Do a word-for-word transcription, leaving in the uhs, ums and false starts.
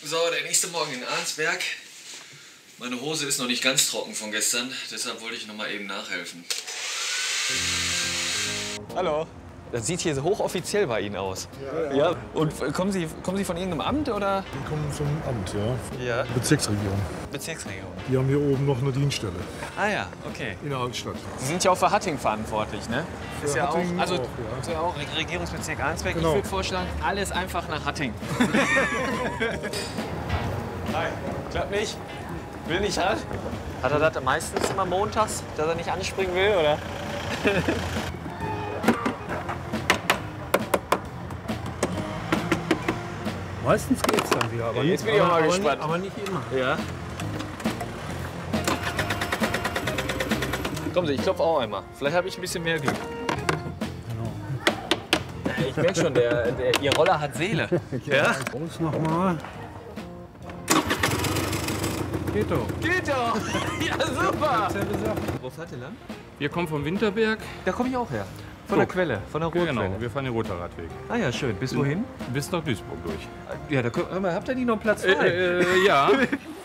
So, der nächste Morgen in Arnsberg. Meine Hose ist noch nicht ganz trocken von gestern, deshalb wollte ich noch mal eben nachhelfen. Hallo. Das sieht hier so hochoffiziell bei Ihnen aus. Ja. Ja. Und kommen Sie, kommen Sie von irgendeinem Amt, oder? Wir kommen vom Amt, ja. Ja. Bezirksregierung. Bezirksregierung. Die haben hier oben noch eine Dienststelle. Ah ja, okay. In der Altstadt. Sie sind ja auch für Hatting verantwortlich, ne? Für ist ja Hatting auch, also auch, ja. ist ja auch Regierungsbezirk Arnsberg. Genau. Ich würde vorschlagen, alles einfach nach Hatting. Nein, klappt nicht. Will nicht ran. Hat er das meistens immer montags, dass er nicht anspringen will, oder? Meistens geht's dann wieder, aber Ja, nicht, jetzt bin ich auch mal aber, gespannt. Aber nicht, aber nicht immer. Ja. Kommen Sie, ich klopfe auch einmal. Vielleicht habe ich ein bisschen mehr Glück. Genau. Ich merke schon, der, der, Ihr Roller hat Seele. Ja? Groß nochmal. Geht doch. Geht doch! Ja, super! Wo fährt ihr lang? Wir kommen vom Winterberg. Da komme ich auch her. Von So. der Quelle, von der Ruhrquelle. Genau, wir fahren den Roter Radweg. Ah ja, schön. Bis wohin? Bis nach Duisburg durch. Ja, da können, habt ihr die noch Platz frei? Äh, äh, ja.